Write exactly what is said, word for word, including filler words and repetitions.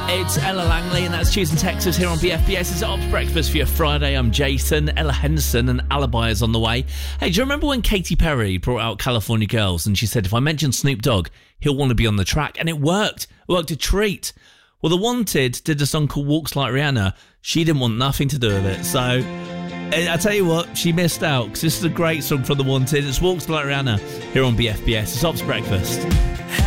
It's Ella Langley, and that's Tuesday in Texas here on B F B S. It's Ops Breakfast for your Friday. I'm Jason. Ella Henderson and Alibi is on the way. Hey, do you remember when Katy Perry brought out California Girls and she said, if I mention Snoop Dogg, he'll want to be on the track? And it worked. It worked a treat. Well, The Wanted did a song called Walks Like Rihanna. She didn't want nothing to do with it. So, I tell you what, she missed out, because this is a great song from The Wanted. It's Walks Like Rihanna here on B F B S. It's Ops Breakfast.